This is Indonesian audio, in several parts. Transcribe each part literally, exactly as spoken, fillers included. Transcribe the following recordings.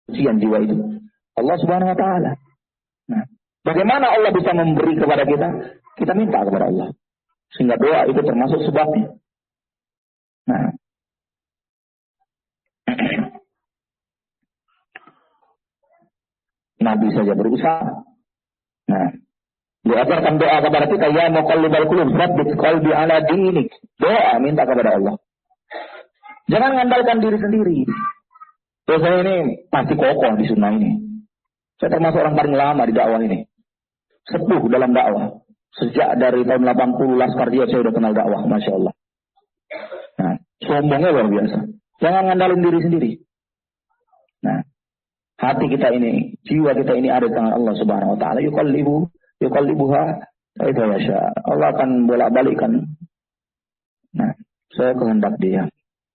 kesucian jiwa itu? Allah Subhanahu wa taala. Nah, bagaimana Allah bisa memberi kepada kita? Kita minta kepada Allah. Sehingga doa itu termasuk sebabnya. Nah, Nabi saja berusaha. Nah, diajarkan doa kepada kita, ya muqallibal qulub, tsabbit qalbi ala dinik. Doa minta kepada Allah. Jangan mengandalkan diri sendiri. Terus saya ini pasti kokoh di sunnah ini. Saya termasuk orang paling lama di dakwah ini. Sepuh dalam dakwah. Sejak dari tahun delapan puluh Laskar Jihad saya sudah kenal dakwah, Masya Allah. Nah, sombongnya luar biasa. Jangan ngandalin diri sendiri. Nah, hati kita ini, jiwa kita ini ada di tangan Allah Subhanahu wa taala. Yuqallibu yuqallibuha kaifa yasha. Allah akan bolak-balikkan. Nah, saya kehendak Dia.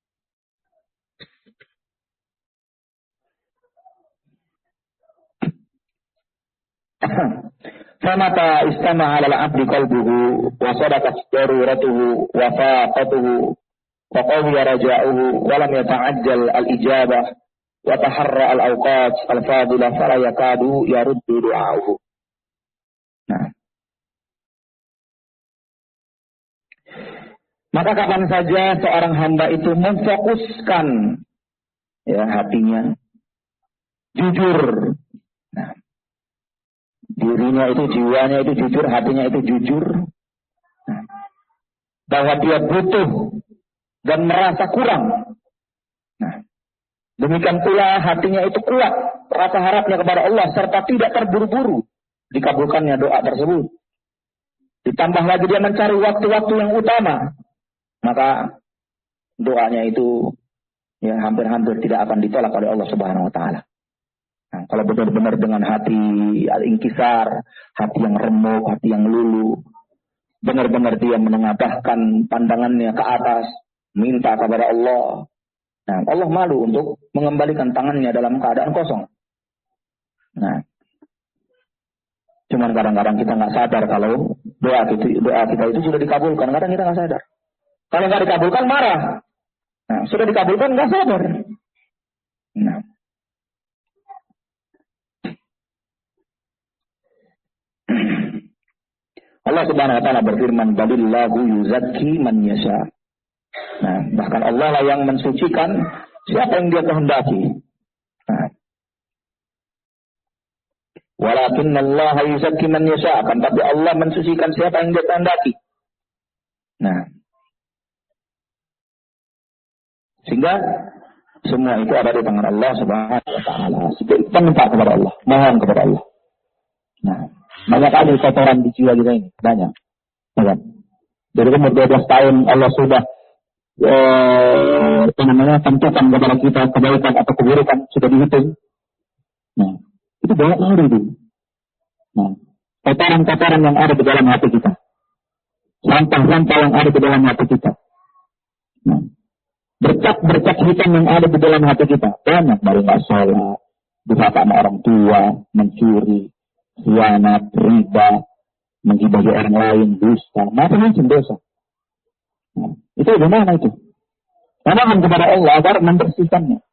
Famata istama 'ala al-'abdi qalbuhu wa sadaqat daruratuhu wa faqatuhu wa qawiya raja'uhu wa lam yata'ajjal al-ijabah wa taharra al-awqat al-fadilah fala yakadu yaruddu du'a'uhu. Nah, maka kapan saja seorang hamba itu memfokuskan ya hatinya jujur, nah, dirinya itu, jiwanya itu jujur, hatinya itu jujur, nah, bahwa dia butuh dan merasa kurang. Nah, demikian pula hatinya itu kuat, rasa harapnya kepada Allah serta tidak terburu-buru dikabulkannya doa tersebut. Ditambah lagi dia mencari waktu-waktu yang utama, maka doanya itu ya hampir-hampir tidak akan ditolak oleh Allah Subhanahu wa taala. Nah, kalau benar-benar dengan hati al-inkisar, hati yang remuk, hati yang lulu, benar-benar dia menengadahkan pandangannya ke atas, minta kepada Allah. Nah, Allah malu untuk mengembalikan tangannya dalam keadaan kosong. Nah, cuman kadang-kadang kita nggak sadar kalau doa kita, doa kita itu sudah dikabulkan. Kadang kita nggak sadar. Kalau nggak dikabulkan marah. Nah, sudah dikabulkan nggak sadar. Nah, Allah Subhanahu wa taala berfirman, "Balillahu yuzakki man yasha." Nah, bahkan Allah lah yang mensucikan siapa yang Dia kehendaki. Nah, walakin Allah yuzakki man yasha, akan tapi Allah mensucikan siapa yang Dia kehendaki. Nah, sehingga semua itu ada di tangan Allah Subhanahu wa taala. Kita minta kepada Allah, mohon kepada Allah. Nah, banyak kali kotoran di jiwa kita ini, banyak. Banyak. Dari umur dua belas tahun Allah sudah eh, apa namanya, tentukan kepada kita kebaikan atau keburukan sudah dihitung. Nah, itu banyak kali itu. Nah, kotoran-kotoran yang ada di dalam hati kita, sampah-sampah yang ada di dalam hati kita. Nah, bercak-bercak hitam yang ada di dalam hati kita banyak, dari nggak sholat, durhaka sama orang tua, mencuri, khianat, riba, menggibahi orang lain, dusta, macam-macam dosa. Nah, itu bagaimana itu? Mohon kepada Allah agar membersihkannya.